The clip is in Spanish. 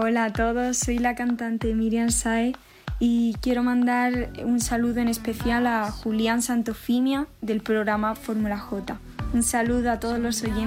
Hola a todos, soy la cantante Miriam Saez y quiero mandar un saludo en especial a Julián Santofimia del programa Fórmula J. Un saludo a todos los oyentes.